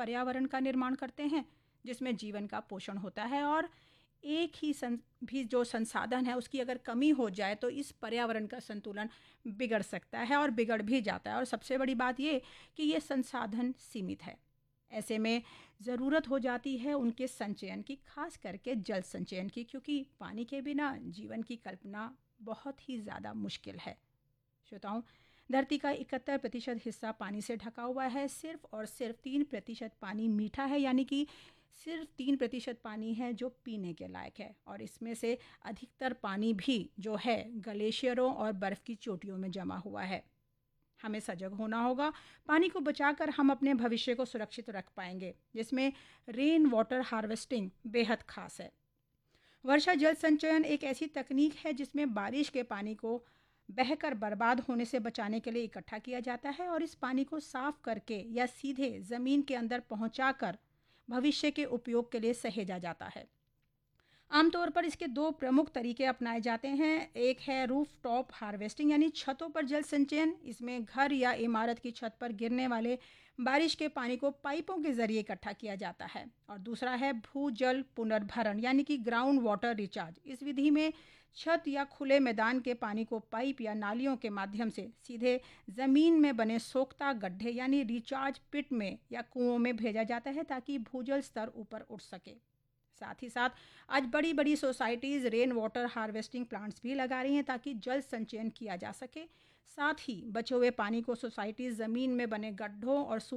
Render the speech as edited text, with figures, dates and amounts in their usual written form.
पर्यावरण का निर्माण करते हैं जिसमें जीवन का पोषण होता है। और एक ही भी जो संसाधन है उसकी अगर कमी हो जाए तो इस पर्यावरण का संतुलन बिगड़ सकता है और बिगड़ भी जाता है। और सबसे बड़ी बात ये कि ये संसाधन सीमित है। ऐसे में ज़रूरत हो जाती है उनके संचयन की, खास करके जल संचयन की, क्योंकि पानी के बिना जीवन की कल्पना बहुत ही ज़्यादा मुश्किल है। श्रोताओं, धरती का 71% हिस्सा पानी से ढका हुआ है। सिर्फ और सिर्फ 3% पानी मीठा है, यानी कि सिर्फ 3% पानी है जो पीने के लायक है। और इसमें से अधिकतर पानी भी जो है ग्लेशियरों और बर्फ़ की चोटियों में जमा हुआ है। हमें सजग होना होगा। पानी को बचाकर हम अपने भविष्य को सुरक्षित रख पाएंगे, जिसमें रेन वाटर हार्वेस्टिंग बेहद खास है। वर्षा जल संचयन एक ऐसी तकनीक है जिसमें बारिश के पानी को बहकर बर्बाद होने से बचाने के लिए इकट्ठा किया जाता है और इस पानी को साफ करके या सीधे ज़मीन के अंदर पहुंचाकर भविष्य के उपयोग के लिए सहेजा जाता है। आमतौर पर इसके 2 प्रमुख तरीके अपनाए जाते हैं। एक है रूफ टॉप हार्वेस्टिंग, यानी छतों पर जल संचयन। इसमें घर या इमारत की छत पर गिरने वाले बारिश के पानी को पाइपों के जरिए इकट्ठा किया जाता है। और दूसरा है भूजल पुनर्भरण, यानी कि ग्राउंड वाटर रिचार्ज। इस विधि में छत या खुले मैदान के पानी को पाइप या नालियों के माध्यम से सीधे ज़मीन में बने सोख्ता गड्ढे यानी रिचार्ज पिट में या कुओं में भेजा जाता है ताकि भूजल स्तर ऊपर उठ सके। साथ ही साथ आज बड़ी बड़ी societies rain water harvesting plants भी लगा रही हैं ताकि जल संचयन किया जा सके। साथ ही बचे हुए पानी को सोसाइटीज़ ज़मीन में बने गड्ढों और